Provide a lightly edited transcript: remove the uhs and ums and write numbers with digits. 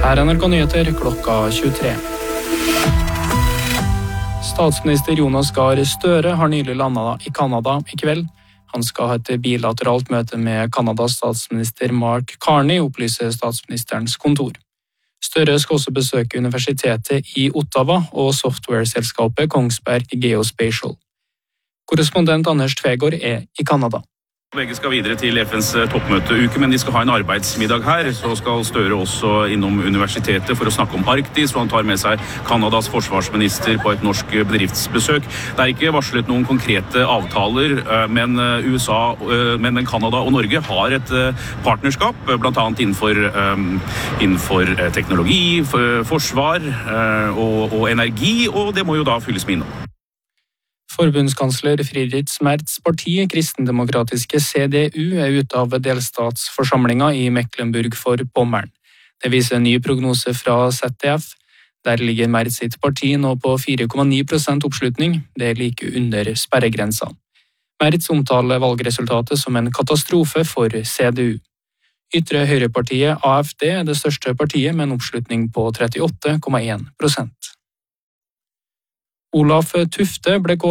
Her er NRK Nyheter klokka 23. Statsminister Jonas Gahr Støre har nylig landet i Kanada i kveld. Han skal ha et bilateralt møte med Kanadas statsminister Mark Carney, opplyser statsministerens kontor. Støre skal også besøke universitetet i Ottawa og software-selskapet Kongsberg Geospatial. Korrespondent Anders Tvegård er i Kanada. Begge skal videre til FNs toppmøteuke, men de skal ha en arbeidsmiddag her. Så skal Støre også innom universitetet for å snakke om Arktis, og han tar med seg Kanadas forsvarsminister på et norsk bedriftsbesøk. Det er ikke varslet noen konkrete avtaler, men Kanada og Norge har et partnerskap, blant annet innenfor teknologi, forsvar og energi, og det må jo da fylles med innhold. Forbundskansler Friedrich Merz parti, kristendemokratiske CDU, er ute av delstatsforsamlingen i Mecklenburg-Vorpommern. Det viser en ny prognose fra ZDF. Der ligger Merz sitt parti nå på 4,9% oppslutning. Det er like under sperregrensa. Merz omtaler valgresultatet som en katastrofe for CDU. Ytre høyrepartiet AFD er det største partiet med en oppslutning på 38,1%. Olaf Tufte ble